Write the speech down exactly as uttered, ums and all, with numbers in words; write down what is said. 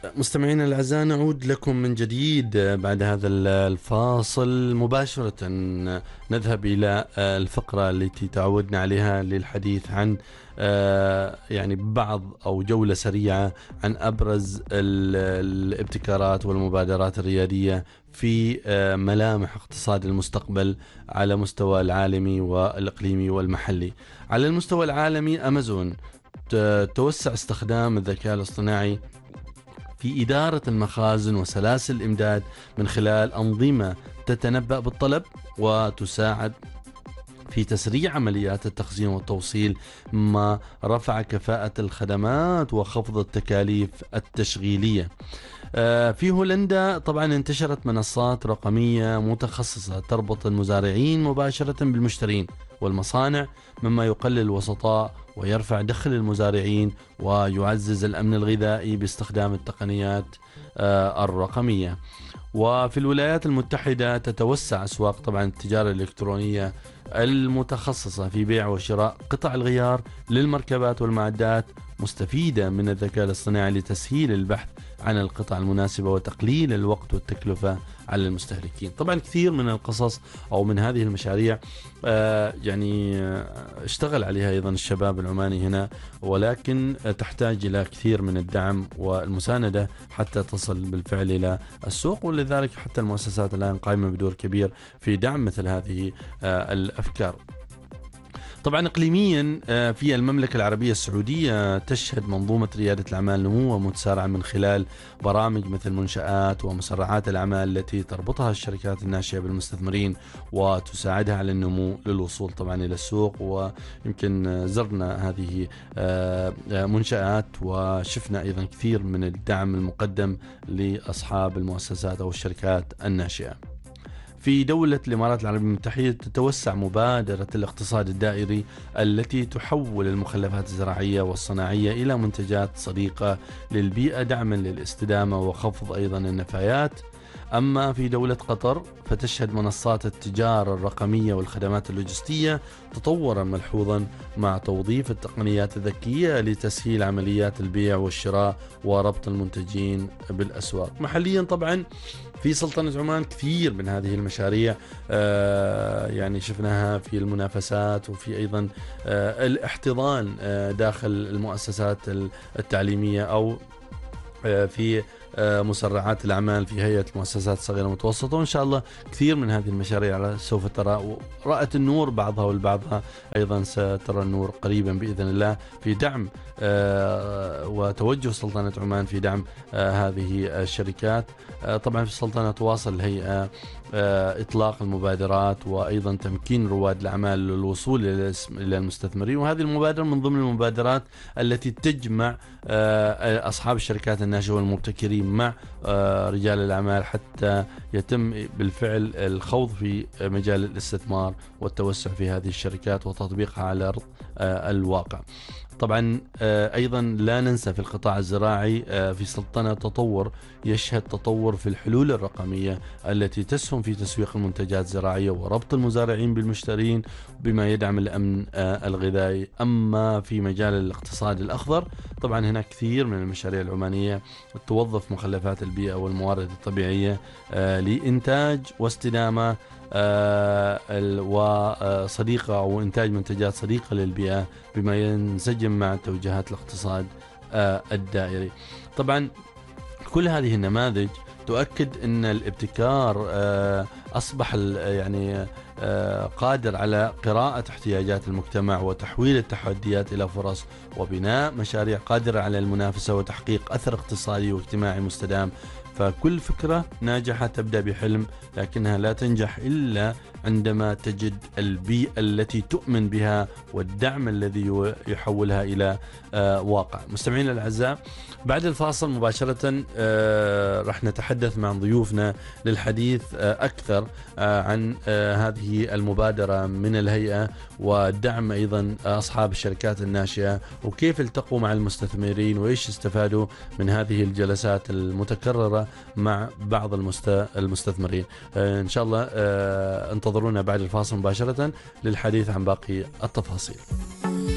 مستمعينا الأعزاء، نعود لكم من جديد بعد هذا الفاصل مباشرة. نذهب إلى الفقرة التي تعودنا عليها للحديث عن يعني بعض أو جولة سريعة عن أبرز الابتكارات والمبادرات الريادية في ملامح اقتصاد المستقبل على مستوى العالمي والإقليمي والمحلي. على المستوى العالمي، أمازون توسع استخدام الذكاء الاصطناعي في إدارة المخازن وسلاسل الإمداد من خلال أنظمة تتنبأ بالطلب وتساعد في تسريع عمليات التخزين والتوصيل، ما رفع كفاءة الخدمات وخفض التكاليف التشغيلية. في هولندا طبعا انتشرت منصات رقمية متخصصة تربط المزارعين مباشرة بالمشترين والمصانع، مما يقلل الوسطاء ويرفع دخل المزارعين ويعزز الأمن الغذائي باستخدام التقنيات الرقمية. وفي الولايات المتحدة تتوسع أسواق طبعا التجارة الإلكترونية المتخصصة في بيع وشراء قطع الغيار للمركبات والمعدات، مستفيدة من الذكاء الاصطناعي لتسهيل البحث عن القطع المناسبة وتقليل الوقت والتكلفة على المستهلكين. طبعا كثير من القصص أو من هذه المشاريع آه يعني آه اشتغل عليها أيضا الشباب العماني هنا، ولكن آه تحتاج إلى كثير من الدعم والمساندة حتى تصل بالفعل إلى السوق، ولذلك حتى المؤسسات الآن قائمة بدور كبير في دعم مثل هذه آه الأفكار. طبعا اقليميا في المملكة العربية السعودية تشهد منظومة ريادة الأعمال نموا متسارعا من خلال برامج مثل منشآت ومسرعات الأعمال التي تربطها الشركات الناشئة بالمستثمرين وتساعدها على النمو للوصول طبعا إلى السوق. ويمكن زرنا هذه منشآت وشفنا أيضا كثير من الدعم المقدم لأصحاب المؤسسات أو الشركات الناشئة. في دولة الإمارات العربية المتحدة تتوسع مبادرة الاقتصاد الدائري التي تحول المخلفات الزراعية والصناعية إلى منتجات صديقة للبيئة، دعما للاستدامة وخفض أيضا النفايات. أما في دولة قطر فتشهد منصات التجارة الرقمية والخدمات اللوجستية تطورا ملحوظا مع توظيف التقنيات الذكية لتسهيل عمليات البيع والشراء وربط المنتجين بالأسواق. محليا طبعا في سلطنة عمان كثير من هذه المشاريع آه يعني شفناها في المنافسات، وفي أيضا آه الاحتضان آه داخل المؤسسات التعليمية أو آه في مسرعات الأعمال في هيئة المؤسسات الصغيرة والمتوسطة. وإن شاء الله كثير من هذه المشاريع سوف ترى رأت النور، بعضها والبعضها أيضا سترى النور قريبا بإذن الله في دعم وتوجه سلطنة عمان في دعم هذه الشركات. طبعا في السلطنة تواصل الهيئة إطلاق المبادرات وأيضا تمكين رواد الأعمال للوصول إلى المستثمرين، وهذه المبادرة من ضمن المبادرات التي تجمع أصحاب الشركات الناشئة والمبتكرين مع رجال الأعمال حتى يتم بالفعل الخوض في مجال الاستثمار والتوسع في هذه الشركات وتطبيقها على أرض الواقع. طبعا أيضا لا ننسى في القطاع الزراعي في سلطنة تطور يشهد تطور في الحلول الرقمية التي تسهم في تسويق المنتجات الزراعية وربط المزارعين بالمشترين بما يدعم الأمن الغذائي. أما في مجال الاقتصاد الأخضر طبعا هناك كثير من المشاريع العمانية توظف مخلفات البيئة والموارد الطبيعية لإنتاج واستدامة وصديقة أو إنتاج منتجات صديقة للبيئة بما ينسجم مع توجهات الاقتصاد الدائري. طبعا كل هذه النماذج تؤكد أن الابتكار أصبح يعني قادر على قراءة احتياجات المجتمع وتحويل التحديات إلى فرص، وبناء مشاريع قادرة على المنافسة وتحقيق أثر اقتصادي واجتماعي مستدام. فكل فكرة ناجحة تبدأ بحلم، لكنها لا تنجح إلا عندما تجد البيئة التي تؤمن بها والدعم الذي يحولها إلى واقع. مستمعين الأعزاء، بعد الفاصل مباشرة رح نتحدث مع ضيوفنا للحديث أكثر عن هذه المبادرة من الهيئة ودعم أيضا أصحاب الشركات الناشئة وكيف التقوا مع المستثمرين وإيش استفادوا من هذه الجلسات المتكررة مع بعض المستثمرين. إن شاء الله انتظرونا بعد الفاصل مباشرة للحديث عن باقي التفاصيل.